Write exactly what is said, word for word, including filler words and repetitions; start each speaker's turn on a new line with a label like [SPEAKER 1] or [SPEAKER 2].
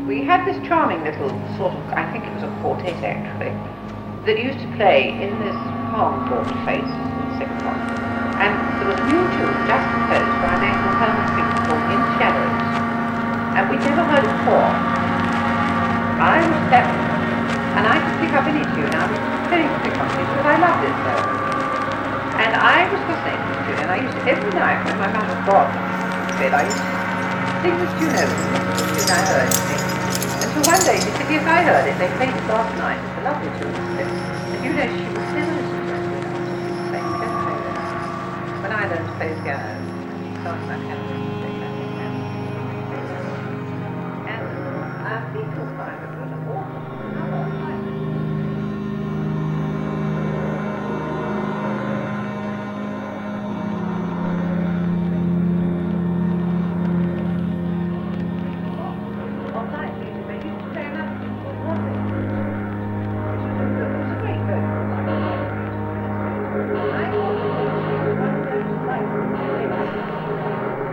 [SPEAKER 1] we had this charming little sort of, I think it was a quartet actually, that used to play in this palm-formed place, the second one. And there was a new tune just composed by a man called Herman Finkel called In Shadows. And we'd never heard it before. I was seven, and I could pick up any tune. I was very to pick up it because I loved it so. And I was listening to this tune, and I used to, every night when my mother was gone to bed, I used to sing this tune over the tune I heard. Until one day she said, yes, I heard it. They played it last night. It's a lovely tune. And you know, she was never listening to it. She was saying, we don't play this. When I learned to play the piano, she started my piano and play that piano. And I think you'll find it was an awful another time. All night.